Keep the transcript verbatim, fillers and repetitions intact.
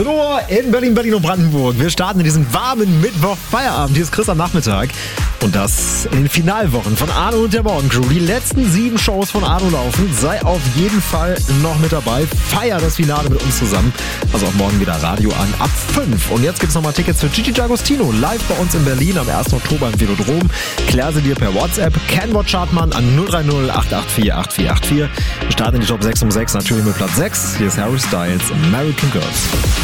achtzehn Uhr in Berlin, Berlin und Brandenburg. Wir starten in diesem warmen Mittwoch-Feierabend. Hier ist Chris am Nachmittag. Und das in den Finalwochen von Arno und der Morgencrew. Die letzten sieben Shows von Arno laufen. Sei auf jeden Fall noch mit dabei. Feier das Finale mit uns zusammen. Also auch morgen wieder Radio an ab fünf. Und jetzt gibt es nochmal Tickets für Gigi D'Agostino. Live bei uns in Berlin am ersten Oktober im Velodrom. Klär sie dir per WhatsApp. Kenwort Chartmann an null drei null acht acht vier acht vier acht vier. Wir starten in die Top sechs um sechs. Natürlich mit Platz sechs. Hier ist Harry Styles, American Girls.